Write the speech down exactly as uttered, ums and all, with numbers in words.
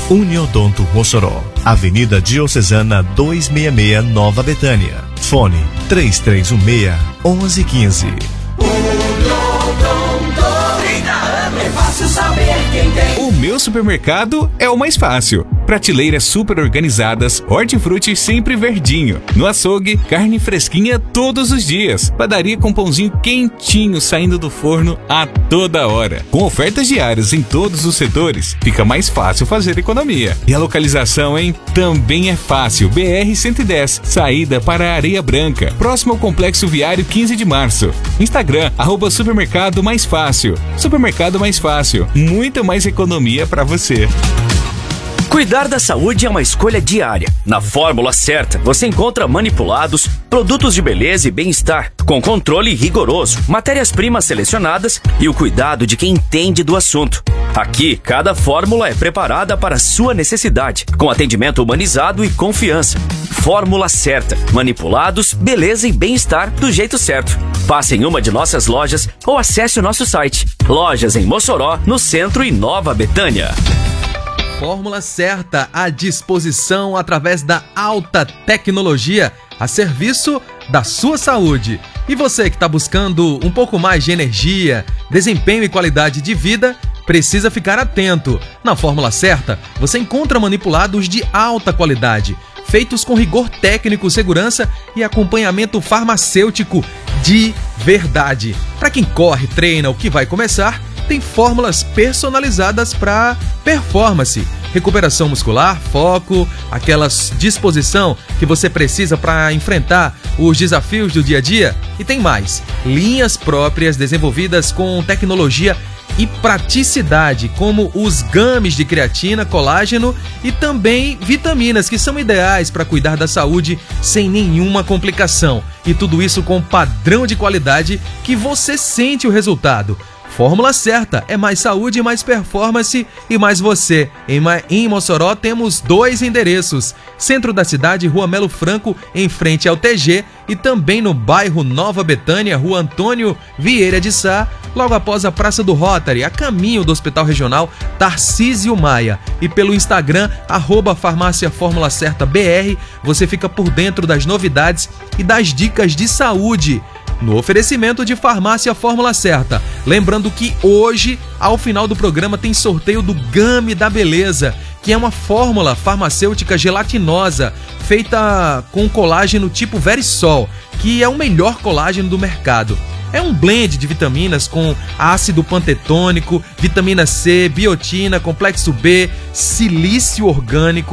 Uniodonto Mossoró, Avenida Diocesana duzentos e sessenta e seis, Nova Betânia. Fone três três um seis, um um um cinco. É fácil saber quem tem. O meu supermercado é o mais fácil. Prateleiras super organizadas, hortifruti sempre verdinho. No açougue, carne fresquinha todos os dias. Padaria com pãozinho quentinho saindo do forno a toda hora. Com ofertas diárias em todos os setores, fica mais fácil fazer economia. E a localização, hein? Também é fácil. B R cento e dez, saída para a Areia Branca, próximo ao Complexo Viário quinze de março. Instagram, arroba Supermercado Mais Fácil. Supermercado Mais Fácil. Muita mais economia para você. Cuidar da saúde é uma escolha diária. Na Fórmula Certa, você encontra manipulados, produtos de beleza e bem-estar, com controle rigoroso, matérias-primas selecionadas e o cuidado de quem entende do assunto. Aqui, cada fórmula é preparada para a sua necessidade, com atendimento humanizado e confiança. Fórmula Certa, manipulados, beleza e bem-estar do jeito certo. Passe em uma de nossas lojas ou acesse o nosso site. Lojas em Mossoró, no centro e Nova Betânia. Fórmula Certa, à disposição através da alta tecnologia, a serviço da sua saúde. E você que está buscando um pouco mais de energia, desempenho e qualidade de vida, precisa ficar atento. Na Fórmula Certa, você encontra manipulados de alta qualidade, feitos com rigor técnico, segurança e acompanhamento farmacêutico de verdade. Para quem corre, treina ou que vai começar, tem fórmulas personalizadas para performance, recuperação muscular, foco, aquela disposição que você precisa para enfrentar os desafios do dia a dia. E tem mais, linhas próprias desenvolvidas com tecnologia e praticidade, como os games de creatina, colágeno e também vitaminas, que são ideais para cuidar da saúde sem nenhuma complicação. E tudo isso com padrão de qualidade que você sente o resultado. Fórmula Certa é mais saúde, mais performance e mais você. Em, Ma- em Mossoró temos dois endereços. Centro da cidade, Rua Melo Franco, em frente ao T G, e também no bairro Nova Betânia, Rua Antônio Vieira de Sá, logo após a Praça do Rotary, a caminho do Hospital Regional Tarcísio Maia. E pelo Instagram, arroba Farmácia Fórmula Certa B R, você fica por dentro das novidades e das dicas de saúde no oferecimento de Farmácia Fórmula Certa. Lembrando que hoje, ao final do programa, tem sorteio do Game da Beleza, que é uma fórmula farmacêutica gelatinosa feita com colágeno tipo Verisol, que é o melhor colágeno do mercado. É um blend de vitaminas com ácido pantetônico, vitamina C, biotina, complexo B, silício orgânico,